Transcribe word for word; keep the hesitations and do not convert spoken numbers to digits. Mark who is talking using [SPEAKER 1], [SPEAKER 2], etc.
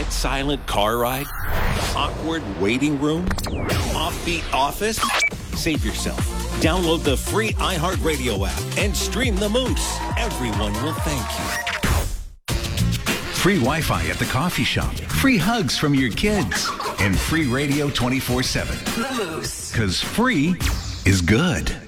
[SPEAKER 1] dead silent car ride? Awkward waiting room? Offbeat office? Save yourself. Download the free iHeartRadio app and stream the Moose. Everyone will thank you.
[SPEAKER 2] Free Wi-Fi at the coffee shop. Free hugs from your kids. And free radio twenty-four seven.
[SPEAKER 3] The Moose.
[SPEAKER 2] Because free is good.